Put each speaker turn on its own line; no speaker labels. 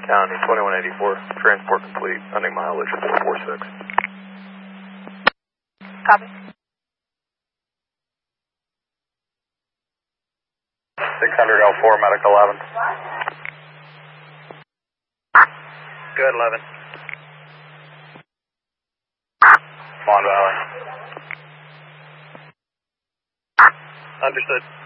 County, 2184, transport complete, pending mileage 446.
Copy.
600 L4, medic 11. Good, 11. Mon Valley. Understood.